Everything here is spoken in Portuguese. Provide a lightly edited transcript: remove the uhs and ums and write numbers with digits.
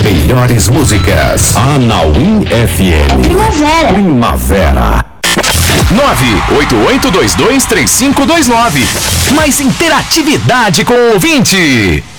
melhores músicas. Anauim FM. Primavera. 988223529. Mais interatividade com o ouvinte.